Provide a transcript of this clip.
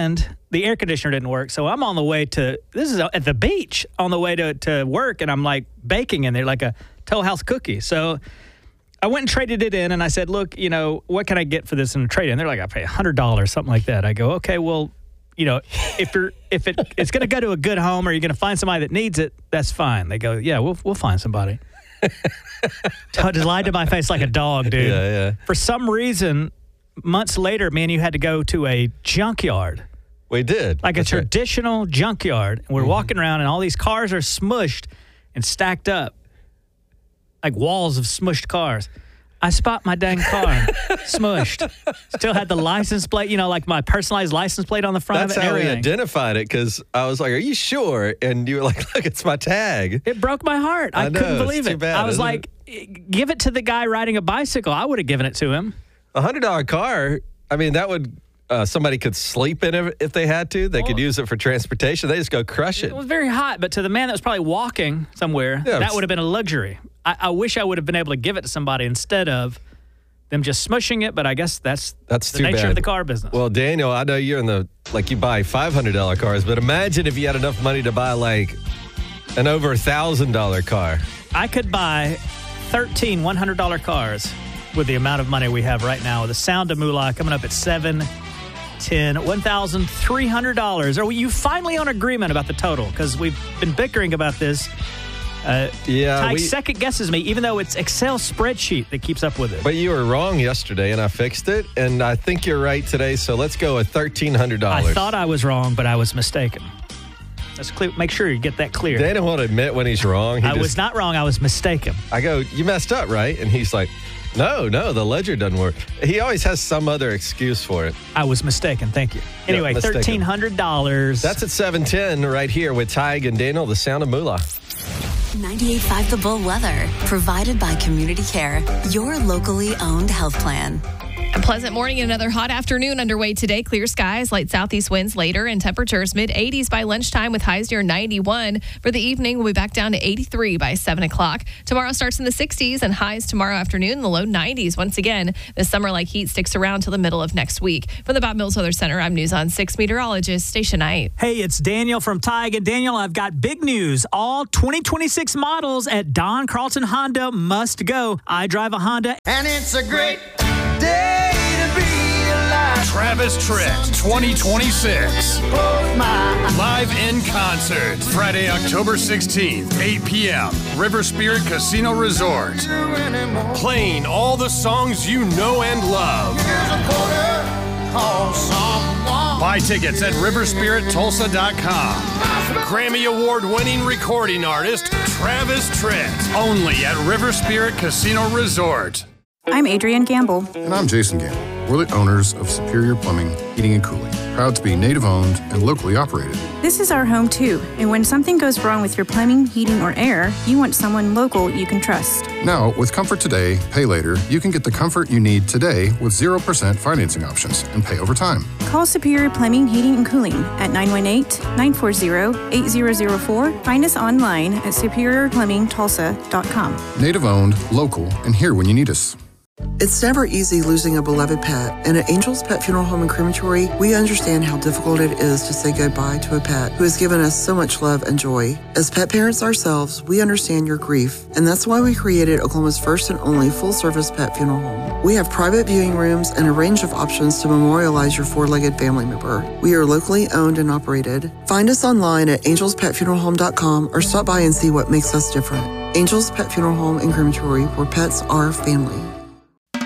and the air conditioner didn't work. So I'm on the way to, this is at the beach, on the way to work, and I'm like baking in there like a Toll House cookie. So I went and traded it in, and I said, look, what can I get for this in a trade-in? They're like, I pay $100, something like that. I go, okay, well, if it's going to go to a good home or you're going to find somebody that needs it, that's fine. They go, yeah, we'll find somebody. Just lied to my face like a dog, dude. Yeah. For some reason, months later, me and you had to go to a junkyard. We did. Like a traditional junkyard. And we're walking around, and all these cars are smushed and stacked up. Like walls of smushed cars. I spot my dang car, smushed. Still had the license plate, like my personalized license plate on the front of it. That's how we everything. identified it, because I was like, are you sure? And you were like, look, it's my tag. It broke my heart. I couldn't believe it. Too bad, I was like, give it to the guy riding a bicycle. I would have given it to him. $100 car, I mean, that would... somebody could sleep in it if they had to. They could use it for transportation. They just go crush it. It was very hot, but to the man that was probably walking somewhere, that would have been a luxury. I wish I would have been able to give it to somebody instead of them just smushing it, but I guess that's the nature of the car business. Well, Daniel, I know you're in you buy $500 cars, but imagine if you had enough money to buy an over $1,000 car. I could buy 13 $100 cars with the amount of money we have right now. The Sound of Moolah coming up at 7:10, $1,300. Are you finally on agreement about the total? Because we've been bickering about this. Ty second guesses me, even though it's Excel spreadsheet that keeps up with it. But you were wrong yesterday, and I fixed it, and I think you're right today, so let's go with $1,300. I thought I was wrong, but I was mistaken. Let's make sure you get that clear. Dana won't admit when he's wrong. I was not wrong. I was mistaken. I go, you messed up, right? And he's like, no, the ledger doesn't work. He always has some other excuse for it. I was mistaken. Thank you. Anyway, $1,300. That's at 7:10 right here with Tig and Daniel, the Sound of Moolah. 98.5 The Bull weather, provided by Community Care, your locally owned health plan. A pleasant morning and another hot afternoon underway today. Clear skies, light southeast winds later, and temperatures mid-80s by lunchtime with highs near 91. For the evening, we'll be back down to 83 by 7 o'clock. Tomorrow starts in the 60s and highs tomorrow afternoon in the low 90s. Once again, the summer-like heat sticks around till the middle of next week. From the Bob Mills Weather Center, I'm News on 6 meteorologist Stacia Knight. Hey, it's Daniel from Tig. And Daniel, I've got big news. All 2026 models at Don Carlton Honda must go. I drive a Honda. And it's a great day to be alive. Travis Tritt 2026. Live in concert. Friday, October 16th, 8 p.m. River Spirit Casino Resort. Playing all the songs you know and love. Buy tickets at riverspirittulsa.com. Grammy Award-winning recording artist Travis Tritt. Only at River Spirit Casino Resort. I'm Adrienne Gamble. And I'm Jason Gamble. We're the owners of Superior Plumbing, Heating, and Cooling. Proud to be Native-owned and locally operated. This is our home, too. And when something goes wrong with your plumbing, heating, or air, you want someone local you can trust. Now, with Comfort Today, Pay Later, you can get the comfort you need today with 0% financing options and pay over time. Call Superior Plumbing, Heating, and Cooling at 918-940-8004. Find us online at superiorplumbingtulsa.com. Native-owned, local, and here when you need us. It's never easy losing a beloved pet, and at Angel's Pet Funeral Home and Crematory, we understand how difficult it is to say goodbye to a pet who has given us so much love and joy. As pet parents ourselves, we understand your grief, and that's why we created Oklahoma's first and only full-service pet funeral home. We have private viewing rooms and a range of options to memorialize your four-legged family member. We are locally owned and operated. Find us online at angelspetfuneralhome.com or stop by and see what makes us different. Angel's Pet Funeral Home and Crematory, where pets are family.